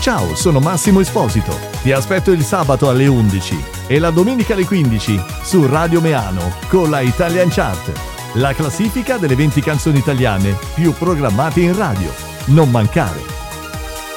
Ciao, sono Massimo Esposito. Ti aspetto il sabato alle 11 e la domenica alle 15 su Radio Meano con la Italian Chart, la classifica delle 20 canzoni italiane più programmate in radio. Non mancare.